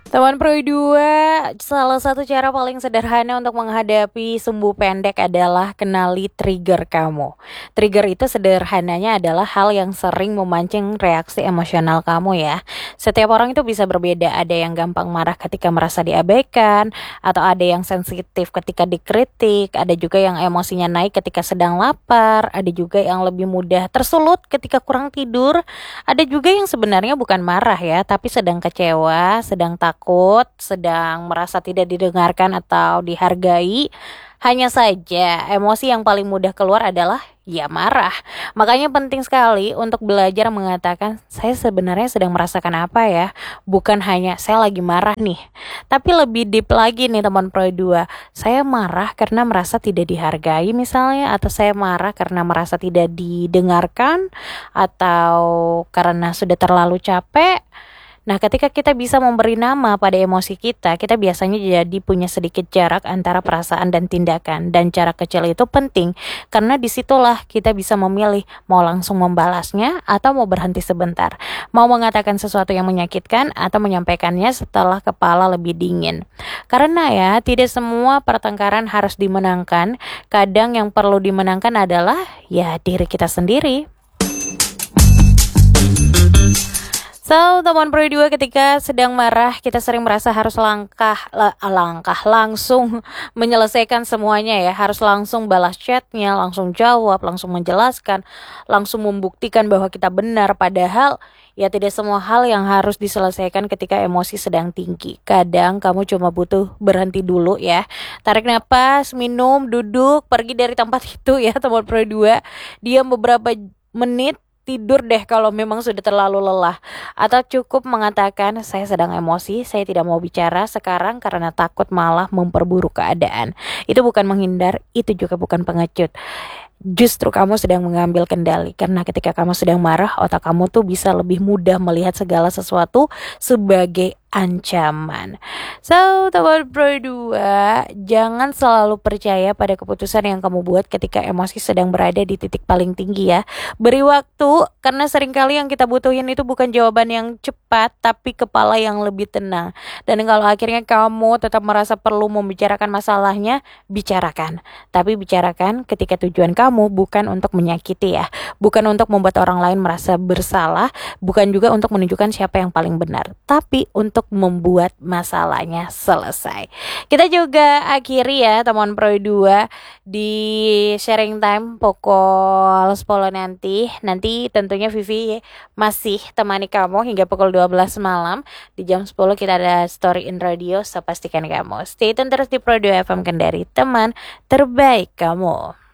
Teman Pro 2, salah satu cara paling sederhana untuk menghadapi sumbu pendek adalah kenali trigger kamu. Trigger itu sederhananya adalah hal yang sering memancing reaksi emosional kamu ya. Setiap orang itu bisa berbeda, ada yang gampang marah ketika merasa diabaikan, atau ada yang sensitif ketika dikritik, ada juga yang emosinya naik ketika sedang lapar, ada juga yang lebih mudah tersulut ketika kurang tidur, ada juga yang sebenarnya bukan marah ya, tapi sedang kecewa, sedang takut, sedang merasa tidak didengarkan atau dihargai. Hanya saja, emosi yang paling mudah keluar adalah ya marah. Makanya penting sekali untuk belajar mengatakan, saya sebenarnya sedang merasakan apa ya, bukan hanya saya lagi marah nih. Tapi lebih deep lagi nih teman Pro 2, saya marah karena merasa tidak dihargai misalnya, atau saya marah karena merasa tidak didengarkan, atau karena sudah terlalu capek. Nah, ketika kita bisa memberi nama pada emosi kita biasanya jadi punya sedikit jarak antara perasaan dan tindakan. Dan jarak kecil itu penting, karena disitulah kita bisa memilih mau langsung membalasnya atau mau berhenti sebentar. Mau mengatakan sesuatu yang menyakitkan atau menyampaikannya setelah kepala lebih dingin. Karena ya, tidak semua pertengkaran harus dimenangkan. Kadang yang perlu dimenangkan adalah ya diri kita sendiri. So, teman Pro 2, ketika sedang marah, kita sering merasa harus langsung menyelesaikan semuanya ya. Harus langsung balas chatnya, langsung jawab, langsung menjelaskan, langsung membuktikan bahwa kita benar. Padahal ya tidak semua hal yang harus diselesaikan ketika emosi sedang tinggi. Kadang kamu cuma butuh berhenti dulu ya. Tarik napas, minum, duduk, pergi dari tempat itu ya teman Pro 2. Diam beberapa menit, tidur deh kalau memang sudah terlalu lelah. Atau cukup mengatakan, saya sedang emosi, saya tidak mau bicara sekarang karena takut malah memperburuk keadaan. Itu bukan menghindar, itu juga bukan pengecut. Justru kamu sedang mengambil kendali, karena ketika kamu sedang marah, otak kamu tuh bisa lebih mudah melihat segala sesuatu sebagai ancaman. So, teman Pro 2, jangan selalu percaya pada keputusan yang kamu buat ketika emosi sedang berada di titik paling tinggi ya. Beri waktu, karena seringkali yang kita butuhin itu bukan jawaban yang cepat, tapi kepala yang lebih tenang. Dan kalau akhirnya kamu tetap merasa perlu membicarakan masalahnya, bicarakan. Tapi bicarakan ketika tujuan kamu bukan untuk menyakiti ya, bukan untuk membuat orang lain merasa bersalah, bukan juga untuk menunjukkan siapa yang paling benar, tapi untuk membuat masalahnya selesai. Kita juga akhiri ya teman Pro 2 di sharing time pukul 10 nanti. Nanti tentunya Vivi masih temani kamu hingga pukul 12 malam. Di jam 10 kita ada Story in Radio, so pastikan kamu stay tune terus di Pro 2 FM Kendari, teman terbaik kamu.